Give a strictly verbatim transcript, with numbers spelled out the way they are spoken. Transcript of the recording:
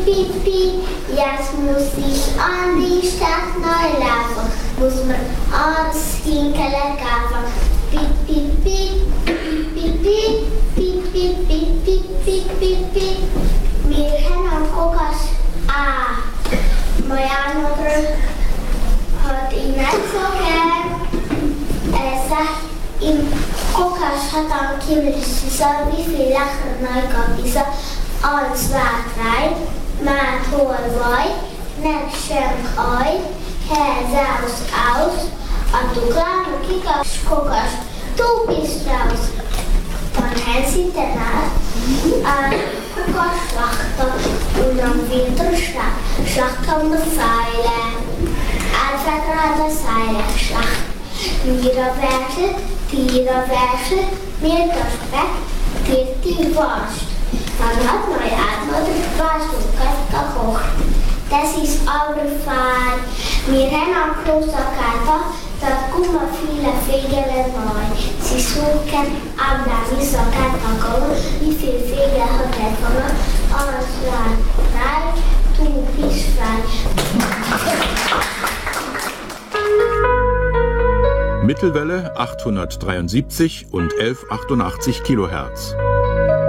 Pipi, jetzt muss ich an die Stadt neu laufen, muss mir ans Hinkele kaufen. Pipi, pipi, pipi, pipi, pipi, pipi, pipi. Wir haben am Kokas A. Moja Mutter hat ihn nicht so gern. Er sagt, im Kokas hat er gekümmert, wie viel Lacher neu gab. Ich sage, eins, zwei, drei. Mát hol vagy, megsenk aj, herzáusz aus, a duglánu kikas kokas, tu bist raus. Dann haben sie danach eine Kokas-Schlachter und am Winterschlag schlachten wir Seile. Einfach gerade Seile schlachten. Mira wäscht, Tiere wäscht, mir das Bett, dir die Wurst. Dann hat meine Mutter Spaß und Gott gekocht. Das ist aber fein. Wir haben am Kloster Kata, da kommen viele Vögel neu. Sie suchen am Davis und Kata kommen. Wie viele Vögel hat er gekommen? Eins, zwei, drei, du bist frei. Mittelwelle achthundertdreiundsiebzig und elf Komma achtundachtzig Kilohertz.